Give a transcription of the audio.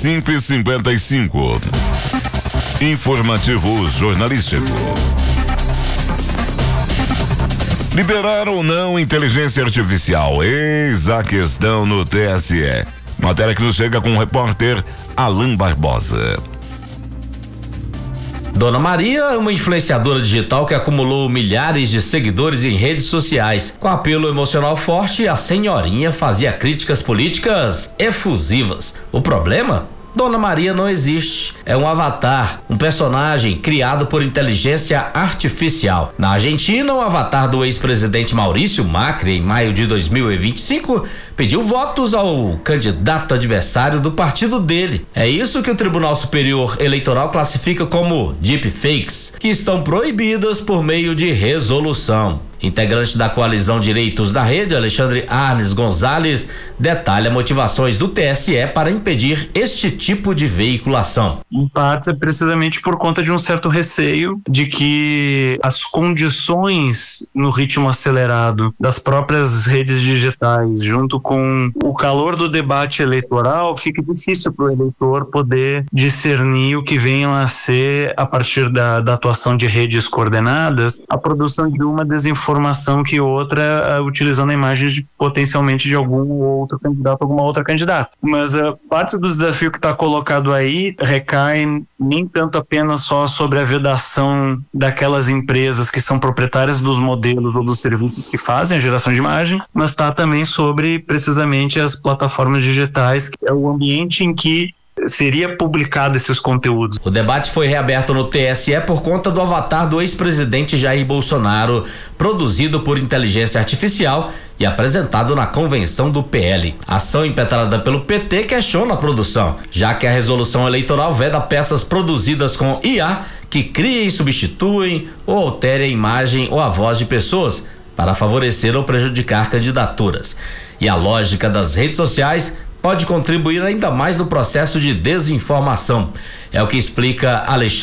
5:55. Informativo jornalístico. Liberar ou não inteligência artificial? Eis a questão no TSE. Matéria que nos chega com o repórter Alan Barbosa. Dona Maria é uma influenciadora digital que acumulou milhares de seguidores em redes sociais. Com apelo emocional forte, a senhorinha fazia críticas políticas efusivas. O problema? Dona Maria não existe. É um avatar, um personagem criado por inteligência artificial. Na Argentina, o avatar do ex-presidente Maurício Macri, em maio de 2025, pediu votos ao candidato adversário do partido dele. É isso que o Tribunal Superior Eleitoral classifica como deepfakes, que estão proibidas por meio de resolução. Integrante da coalizão Direitos da Rede, Alexandre Arnes Gonzalez, detalha motivações do TSE para impedir este tipo de veiculação. Em parte é precisamente por conta de um certo receio de que as condições no ritmo acelerado das próprias redes digitais, junto com o calor do debate eleitoral, fique difícil para o eleitor poder discernir o que venham a ser, a partir da atuação de redes coordenadas, a produção de uma desinformação que outra, utilizando a imagem potencialmente de algum outro candidato, alguma outra candidata. Mas parte do desafio que está colocado aí recai nem tanto apenas só sobre a vedação daquelas empresas que são proprietárias dos modelos ou dos serviços que fazem a geração de imagem, mas está também sobre precisamente as plataformas digitais, que é o ambiente em que seria publicado esses conteúdos. O debate foi reaberto no TSE por conta do avatar do ex-presidente Jair Bolsonaro, produzido por inteligência artificial e apresentado na convenção do PL. A ação impetrada pelo PT questiona a produção, já que a resolução eleitoral veda peças produzidas com IA que criem, substituem ou alterem a imagem ou a voz de pessoas para favorecer ou prejudicar candidaturas. E a lógica das redes sociais pode contribuir ainda mais no processo de desinformação. É o que explica Alexandre